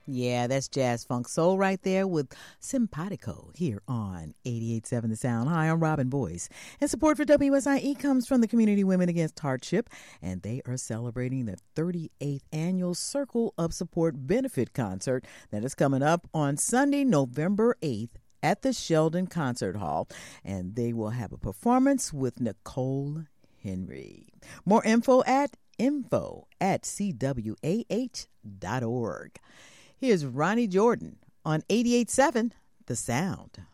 Yeah, that's jazz funk soul right there with Simpatico here on 88.7 The Sound. Hi, I'm Robin Boyce. And support for WSIE comes from the Community Women Against Hardship, and they are celebrating the 38th annual Circle of Support benefit concert that is coming up on Sunday, November 8th at the Sheldon Concert Hall. And they will have a performance with Nicole Henry. More info at cwah.org. Here's Ronnie Jordan on 88.7 The Sound.